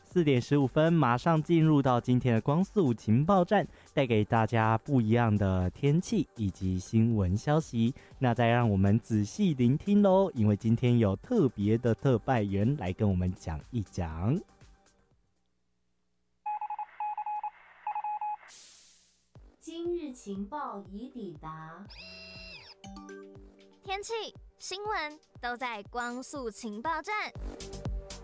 4点15分，马上进入到今天的光速情报站，带给大家不一样的天气以及新闻消息。那再让我们仔细聆听咯，因为今天有特别的特派员来跟我们讲一讲。 今日情报已抵达， 天气、新闻都在光速情报站。